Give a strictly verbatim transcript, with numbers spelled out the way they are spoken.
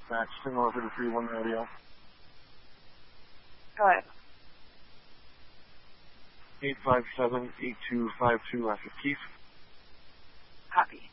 dispatch. Signal over to three one radio. Go ahead. eight five seven, eight two five two after Keith. Copy.